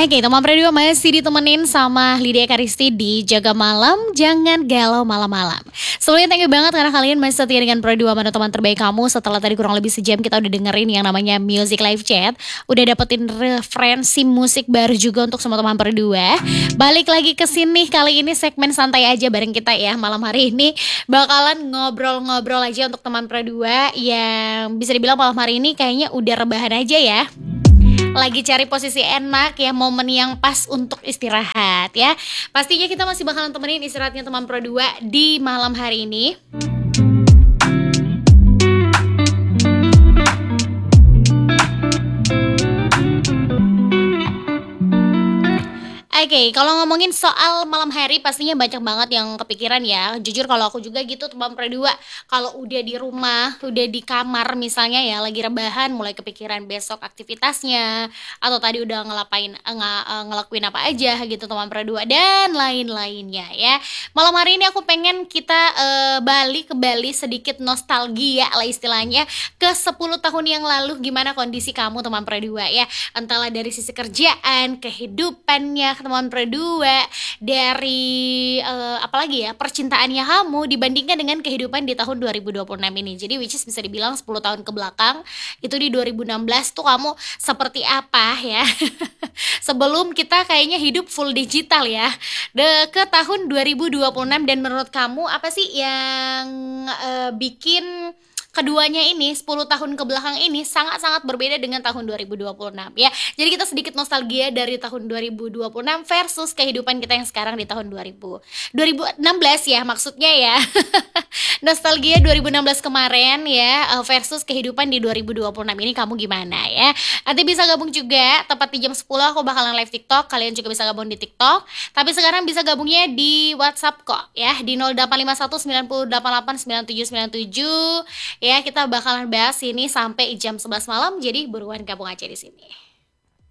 Oke, teman berdua masih ditemenin sama Lydia Karisti di Jaga Malam, Jangan Galau Malam-Malam. Sebelumnya thank you banget karena kalian masih setia dengan berdua mana teman terbaik kamu. Setelah tadi kurang lebih sejam kita udah dengerin yang namanya Music Live Chat, udah dapetin referensi musik baru juga untuk semua teman berdua. Balik lagi ke sini, kali ini segmen santai aja bareng kita ya. Malam hari ini bakalan ngobrol-ngobrol aja untuk teman berdua yang bisa dibilang malam hari ini kayaknya udah rebahan aja ya. Lagi cari posisi enak ya, momen yang pas untuk istirahat ya. Pastinya kita masih bakalan temenin istirahatnya teman Pro 2 di malam hari ini. Oke, kalau ngomongin soal malam hari pastinya banyak banget yang kepikiran ya. Jujur kalau aku juga gitu teman berdua. Kalau udah di rumah, udah di kamar misalnya ya lagi rebahan mulai kepikiran besok aktivitasnya atau tadi udah ngelakuin apa aja gitu teman berdua dan lain-lainnya ya. Malam hari ini aku pengen kita balik ke Bali sedikit nostalgia lah istilahnya ke 10 tahun yang lalu gimana kondisi kamu teman berdua ya. Entahlah dari sisi kerjaan, kehidupannya teman berdua, dari apalagi ya percintaannya kamu dibandingkan dengan kehidupan di tahun 2026 ini. Jadi which is bisa dibilang 10 tahun ke belakang itu di 2016 tuh kamu seperti apa ya. Sebelum kita kayaknya hidup full digital ya ke tahun 2026. Dan menurut kamu apa sih yang bikin keduanya ini 10 tahun ke belakang ini sangat-sangat berbeda dengan tahun 2026 ya. Jadi kita sedikit nostalgia dari tahun 2026 versus kehidupan kita yang sekarang di tahun 2016 ya maksudnya ya. Nostalgia 2016 kemarin ya versus kehidupan di 2026 ini kamu gimana ya. Nanti bisa gabung juga tepat di jam 10 aku bakalan live TikTok. Kalian juga bisa gabung di TikTok. Tapi sekarang bisa gabungnya di WhatsApp kok ya di 0851 988 9797. Ya, kita bakalan bahas ini sampai jam 11 malam, jadi buruan gabung aja di sini.